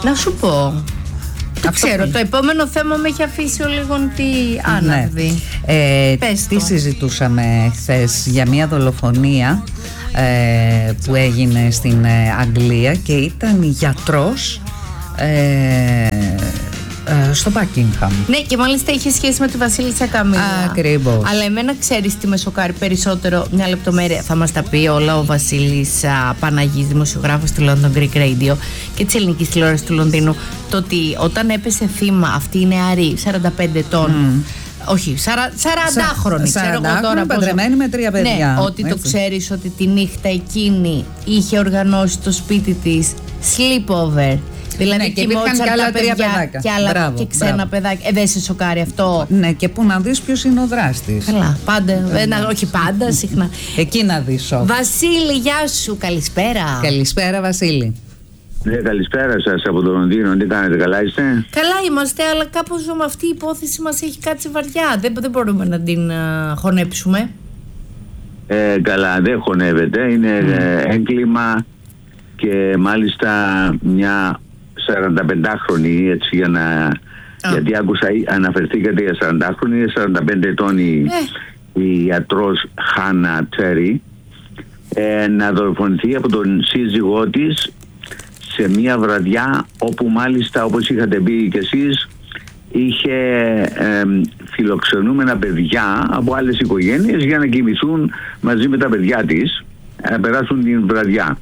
Να σου πω. Δεν ξέρω, το επόμενο θέμα με έχει αφήσει ο λίγο άναυδη. Τι συζητούσαμε χθες για μια δολοφονία που έγινε στην Αγγλία και ήταν γιατρός στο Buckingham. Ναι, και μάλιστα είχε σχέση με τη Βασίλισσα Καμίλα. Ακριβώς. Αλλά εμένα ξέρεις τι με σοκάρει περισσότερο, μια λεπτομέρεια. Θα μας τα πει όλα ο Βασίλης Παναγής, δημοσιογράφος του London Greek Radio και της ελληνικής τηλεόρασης του Λονδίνου. Το ότι όταν έπεσε θύμα αυτή η νεαρή 45 ετών, όχι, 40χρονη, ξέρω εγώ τώρα. Παντρεμένη με 3 παιδιά. Ναι, ότι το ξέρεις ότι τη νύχτα εκείνη είχε οργανώσει το σπίτι της sleepover. Δηλαδή και υπήρχαν και άλλα 3 παιδάκια. Και άλλα και ξένα παιδάκια. Δεν σε σοκάρει αυτό? Ναι, και που να δεις ποιος είναι ο δράστης. Καλά, πάντα. Όχι πάντα, συχνά. Εκεί να δεις. Βασίλη, γεια σου, καλησπέρα. Καλησπέρα, Βασίλη. Ναι, καλησπέρα σας από το Λονδίνο. Τι κάνετε, καλά είστε? Καλά είμαστε, αλλά κάπως με αυτή η υπόθεση μας έχει κάτσει βαριά. Δεν μπορούμε να την χωνέψουμε. Καλά, δεν χωνεύεται. Είναι έγκλημα και μάλιστα μια 45χρονη, έτσι γιατί άκουσα, αναφερθήκατε για 40χρονη, είναι 45 ετών η ιατρός Χάνα Τέρι, να δολοφονηθεί από τον σύζυγό της σε μια βραδιά όπου μάλιστα, όπως είχατε πει και εσείς, είχε φιλοξενούμενα παιδιά από άλλες οικογένειες για να κοιμηθούν μαζί με τα παιδιά της, να περάσουν την βραδιά.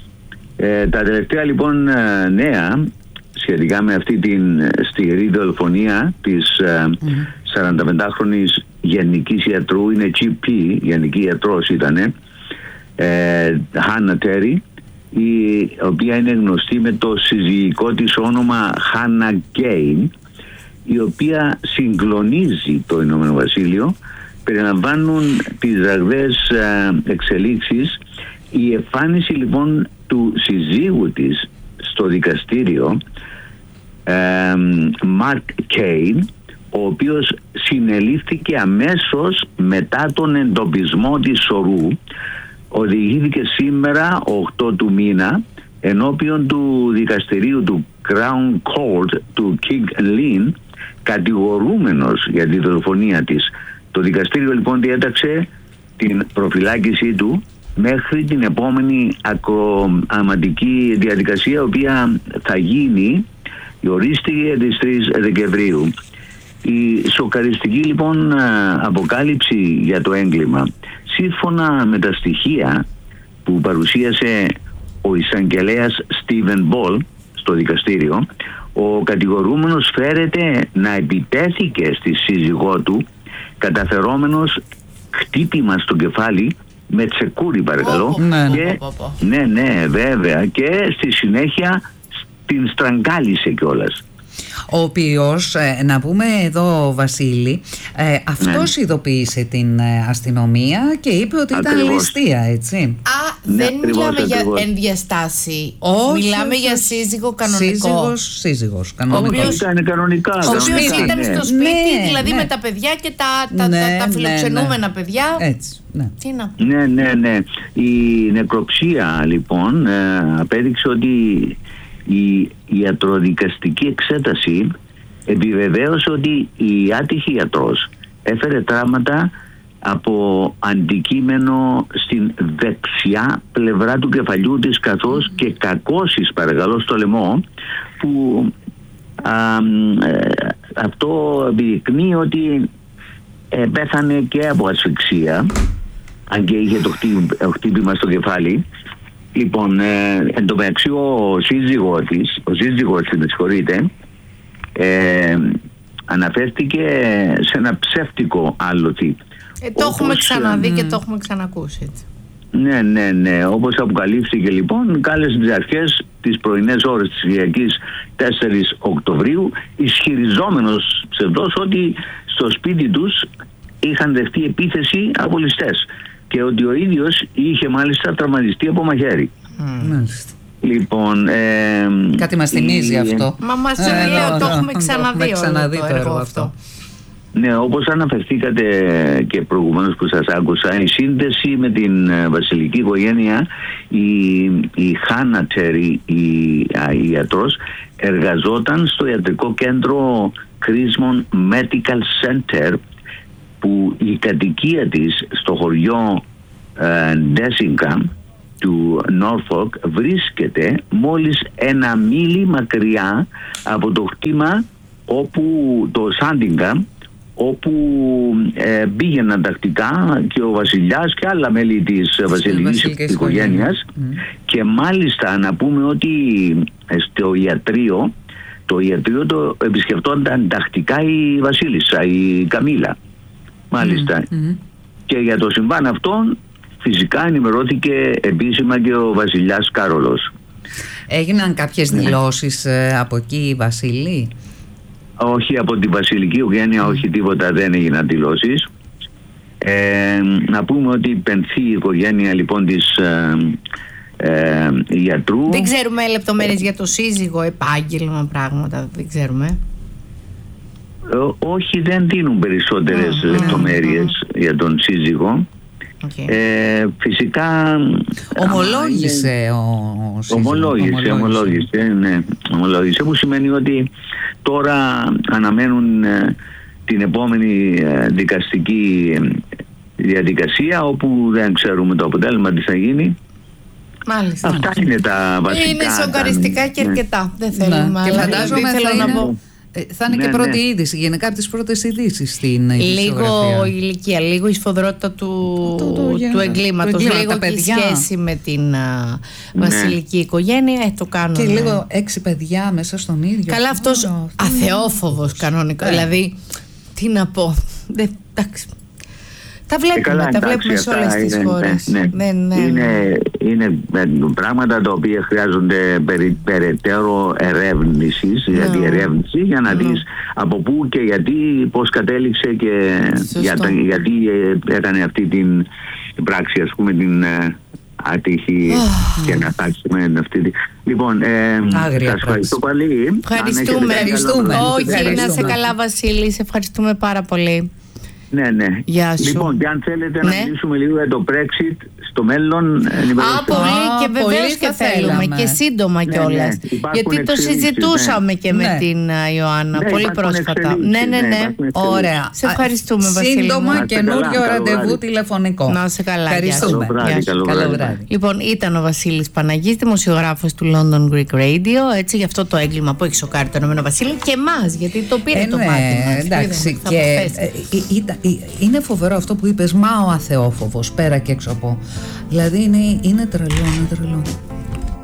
Τα τελευταία λοιπόν νέα σχετικά με αυτή την στιγερή δολοφονία της 45χρονης γενικής ιατρού, είναι GP, γενική ιατρός ήτανε, Χάνα Τέρι, η οποία είναι γνωστή με το συζυγικό της όνομα Χάνα Γκέιν, η οποία συγκλονίζει το Ηνωμένο Βασίλειο. Περιλαμβάνουν τις ραγδαίες εξελίξεις. Η εμφάνιση λοιπόν του συζύγου της στο δικαστήριο, Μαρκ Κέιν, ο οποίος συνελήφθηκε αμέσως μετά τον εντοπισμό της σωρού, οδηγήθηκε σήμερα 8 του μήνα ενώπιον του δικαστηρίου του Crown Court του King Lynn, κατηγορούμενος για τη δολοφονία της. Το δικαστήριο λοιπόν διέταξε την προφυλάκησή του μέχρι την επόμενη ακροαματική διαδικασία, η οποία θα γίνει, ορίστηκε τις 3 Δεκεμβρίου. Η σοκαριστική λοιπόν αποκάλυψη για το έγκλημα, σύμφωνα με τα στοιχεία που παρουσίασε ο εισαγγελέας Στίβεν Μπολ στο δικαστήριο, ο κατηγορούμενος φέρεται να επιτέθηκε στη σύζυγό του καταφερόμενος χτύπημα στο κεφάλι με τσεκούρι, παρακαλώ. Ναι, βέβαια, και στη συνέχεια την στραγγάλισε κιόλας. Ο οποίος, να πούμε εδώ, Βασίλη, αυτός ειδοποίησε την αστυνομία και είπε ότι ήταν ληστεία, έτσι. Δεν μιλάμε για ενδιαστάση. Όχι, μιλάμε για σύζυγο κανονικό. Σύζυγος κανονικό. Ο οποίος ήταν κανονικά. Ο οποίος ήταν στο σπίτι, δηλαδή με τα παιδιά και τα φιλοξενούμενα παιδιά. Έτσι. Ναι. Η νεκροψία λοιπόν απέδειξε ότι η ιατροδικαστική εξέταση επιβεβαίωσε ότι η άτυχη ιατρός έφερε τραύματα από αντικείμενο στην δεξιά πλευρά του κεφαλιού της, καθώς και κακώσεις, παρακαλώ, στο λαιμό, που αυτό επιδεικνύει ότι πέθανε και από ασφυξία, αν και είχε το χτύπημα στο κεφάλι. Λοιπόν, εν τω μεταξύ ο σύζυγός της, με συγχωρείτε, αναφέρθηκε σε ένα ψεύτικο άλοθη. Το έχουμε ξαναδεί και το έχουμε ξανακούσει, έτσι. Ναι. Όπως αποκαλύφθηκε λοιπόν, κάλεσε τις αρχές τις πρωινές ώρες της Κυριακής 4 Οκτωβρίου, ισχυριζόμενος ψευδός ότι στο σπίτι τους είχαν δεχτεί επίθεση από ληστές και ότι ο ίδιος είχε μάλιστα τραυματιστεί από μαχαίρι. Λοιπόν, κάτι μας θυμίζει αυτό. Μα μας λέω, το έχουμε ξαναδεί το έργο αυτό. Ναι, όπως αναφερθήκατε και προηγουμένως που σας άκουσα, η σύνδεση με την βασιλική οικογένεια, η Χάνα Τσέρι, η ιατρός, εργαζόταν στο ιατρικό κέντρο Κρίσμον Medical Center, που η κατοικία της στο χωριό Ντέσιγκα του Νόρφοκ βρίσκεται μόλις 1 μίλι μακριά από το κτήμα το Σάντιγκα, όπου πήγαιναν τακτικά και ο βασιλιάς και άλλα μέλη της βασιλικής οικογένειας. Και μάλιστα να πούμε ότι στο ιατρείο το επισκεφτόταν τακτικά η βασίλισσα, η Καμίλα. Μάλιστα. Και για το συμβάν αυτό φυσικά ενημερώθηκε επίσημα και ο βασιλιάς Κάρολος. Έγιναν κάποιες δηλώσεις από εκεί, Βασίλη? Όχι, από την βασιλική οικογένεια όχι, τίποτα, δεν έγιναν δηλώσεις. Να πούμε ότι η πενθή οικογένεια λοιπόν της ιατρού... Δεν ξέρουμε λεπτομέρειες για το σύζυγο, επάγγελμα, πράγματα, δεν ξέρουμε. Όχι, δεν δίνουν περισσότερες λεπτομέρειες για τον σύζυγο. Φυσικά ομολόγησε ομολόγησε, που σημαίνει ότι τώρα αναμένουν την επόμενη δικαστική διαδικασία, όπου δεν ξέρουμε το αποτέλεσμα τι θα γίνει. Μάλιστα. Αυτά είναι τα βασικά. Είναι σοκαριστικά και αρκετά. Δεν θέλουμε. Και φαντάζομαι θα είναι και πρώτη είδηση, γενικά από τις πρώτες ειδήσεις στην λίγο ηλικία, λίγο η σφοδρότητα του εγκλήματος, λίγο και η σχέση με την βασιλική οικογένεια, το κάνουν. Και λίγο 6 παιδιά μέσα στον ίδιο. Καλά, αυτός αθεόφοβος κανονικά, δηλαδή τι να πω, εντάξει. Τα βλέπουμε σε όλες τις χώρες. Είναι πράγματα τα οποία χρειάζονται περαιτέρω ερεύνησης, διερεύνηση, για να δεις από πού και γιατί, πώς κατέληξε και γιατί έκανε αυτή την πράξη, ας πούμε, την ατύχη και να φτάσουμε αυτή τη... Λοιπόν, σας ευχαριστώ πολύ. Ευχαριστούμε. Όχι, να σε καλά, Βασίλη, σε ευχαριστούμε πάρα πολύ. Ναι. Γεια σου. Λοιπόν, και αν θέλετε να μιλήσουμε λίγο για το Brexit στο μέλλον, πολύ και βεβαίως και θέλουμε και σύντομα κιόλας. Γιατί το συζητούσαμε και με την Ιωάννα πολύ πρόσφατα. Ναι. Ωραία. Σε ευχαριστούμε, Βασίλη. Σύντομα καινούριο ραντεβού τηλεφωνικό. Να σε καλά. Ευχαριστούμε. Καλό βράδυ. Λοιπόν, ήταν ο Βασίλης Παναγής, δημοσιογράφος του London Greek Radio, έτσι, για αυτό το έγκλημα που έχει σοκάρει το Ηνωμένο Βασίλειο και εμάς, γιατί το πήρε το μάτι μας. Εντάξει, και είναι φοβερό αυτό που είπες, μα ο αθεόφοβος πέρα και έξω από. Δηλαδή είναι τρελό.